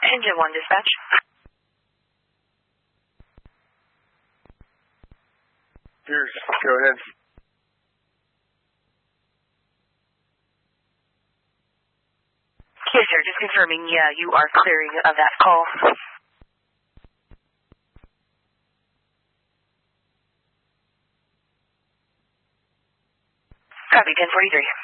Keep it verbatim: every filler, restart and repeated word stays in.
Engine one dispatch. Pierce, go ahead. Yes, sir. Just confirming, yeah, you are clearing of that call. Copy, ten forty-three.